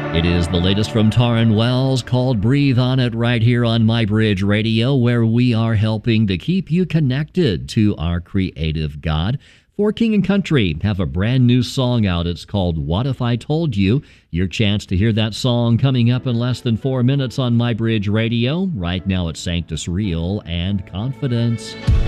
It is the latest from Taryn Wells called Breathe On It right here on MyBridge Radio, where we are helping to keep you connected to our creative God. For King and Country have a brand new song out. It's called What If I Told You? Your chance to hear that song coming up in less than 4 minutes on MyBridge Radio. Right now it's Sanctus Real and Confidence.